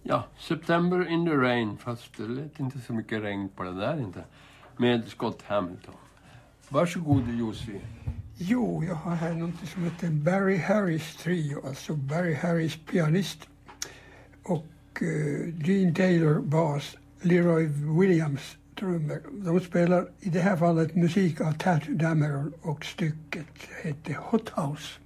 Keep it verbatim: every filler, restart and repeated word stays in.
Ja, September in the Rain, fast det lät inte så mycket regn på det där inte. Med Scott Hamilton. Varsågod Jussi. Jo, jag har här något som heter Barry Harris Trio, alltså Barry Harris pianist och uh, Gene Taylor bas, Leroy Williams trummor. De spelar i det här fallet musik av Tattoo Dameron och stycket heter Hot House.